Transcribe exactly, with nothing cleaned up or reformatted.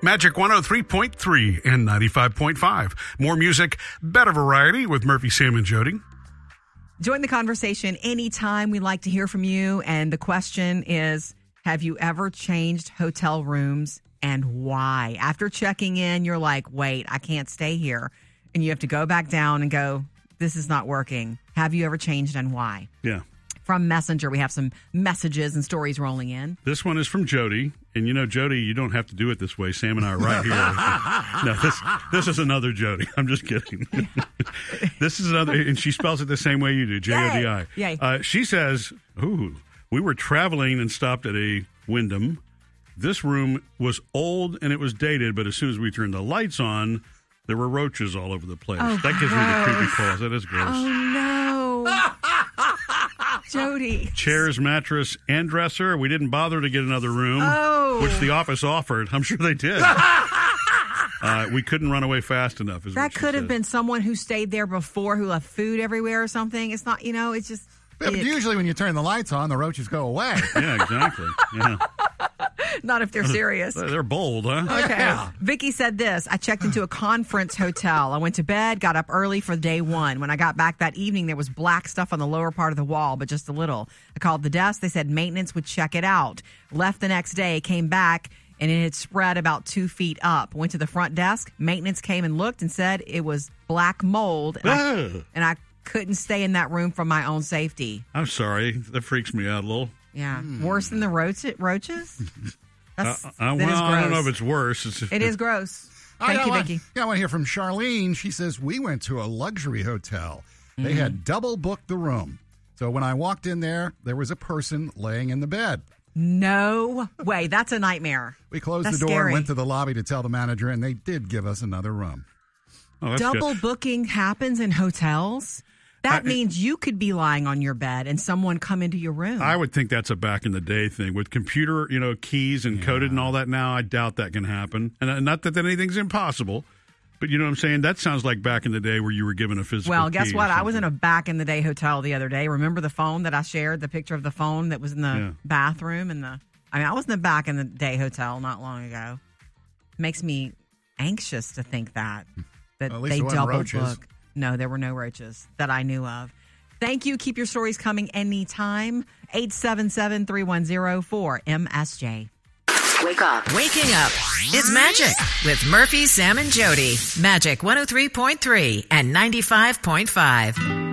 Magic one oh three point three and ninety-five point five. More music, better variety with Murphy, Sam, and Jody. Join the conversation anytime. We'd like to hear from you. And the question is, have you ever changed hotel rooms and why? After checking in, you're like, wait, I can't stay here. And you have to go back down and go, this is not working. Have you ever changed and why? Yeah. From Messenger, we have some messages and stories rolling in. This one is from Jody. And you know, Jody, you don't have to do it this way. Sam and I are right here. No, this this is another Jody. I'm just kidding. This is another, and she spells it the same way you do, J O D I. Yay. Uh, she says, ooh, we were traveling and stopped at a Wyndham. This room was old and it was dated, but as soon as we turned the lights on, there were roaches all over the place. Oh, that gives gross. me the creepy claws. That is gross. Oh, no. Jody. Chairs, mattress, and dresser. We didn't bother to get another room, oh. which the office offered. I'm sure they did. uh, we couldn't run away fast enough. Is that what she could have said. been someone who stayed there before who left food everywhere or something. It's not, you know, it's just. Yeah, but it, usually when you turn the lights on, the roaches go away. Yeah, exactly. Yeah. Not if they're serious. They're bold, huh? Okay. Yeah. Vicky said this. I checked into a conference hotel. I went to bed, got up early for day one. When I got back that evening, there was black stuff on the lower part of the wall, but just a little. I called the desk. They said maintenance would check it out. Left the next day, came back, and it had spread about two feet up. Went to the front desk. Maintenance came and looked and said it was black mold. And, I, and I couldn't stay in that room for my own safety. I'm sorry. That freaks me out a little. Yeah. Mm. Worse than the roach- roaches? That's, uh, uh, that well, is I don't know if it's worse. It's, it is gross. I Thank got you, one, Vicky. Yeah, I want to hear from Charlene. She says, we went to a luxury hotel. They Mm-hmm. had double booked the room. So when I walked in there, there was a person laying in the bed. No way. That's a nightmare. We closed That's the door scary. and went to the lobby to tell the manager, and they did give us another room. Oh, that's Double good. booking happens in hotels? That I- means you could be lying on your bed and someone come into your room. I would think that's a back in the day thing with computer, you know, keys and coded and all that. Now I doubt that can happen, and uh, not that anything's impossible, but you know what I'm saying. That sounds like back in the day where you were given a physical. well, guess key or what? I was in a something. back in the day hotel the other day. Remember the phone that I shared, the picture of the phone that was in the Yeah. bathroom and the. I mean, I was in the back in the day hotel not long ago. Makes me anxious to think that that Well, at least they there wasn't double roaches. book. No, there were no roaches that I knew of. Thank you. Keep your stories coming anytime. eight seven seven, three one zero, four M S J. Wake up. Waking up is magic with Murphy, Sam, and Jody. Magic one oh three point three and ninety-five point five.